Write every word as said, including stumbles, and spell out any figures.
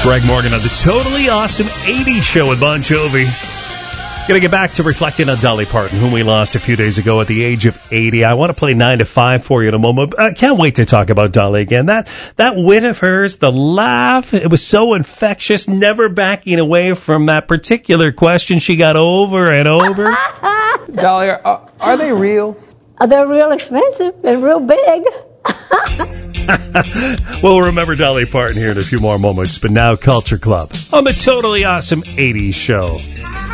Greg Morgan on the Totally Awesome eighties Show with Bon Jovi. Going to get back to reflecting on Dolly Parton, whom we lost a few days ago at the age of eighty. I want to play nine to five for you in a moment. I can't wait to talk about Dolly again. That that wit of hers, the laugh, it was so infectious, never backing away from that particular question she got over and over. Dolly, are, are they real? Oh, they're real expensive. They're real big. Well, we'll remember Dolly Parton here in a few more moments, but now Culture Club on the Totally Awesome eighties Show.